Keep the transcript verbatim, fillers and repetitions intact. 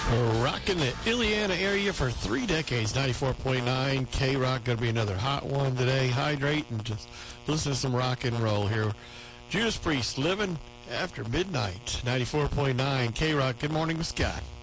Rocking the Illiana area for three decades, ninety-four point nine K-Rock. Going to be another hot one today. Hydrate and just listen to some rock and roll here. Judas Priest, Living After Midnight, ninety-four point nine K-Rock. Good morning, Scott.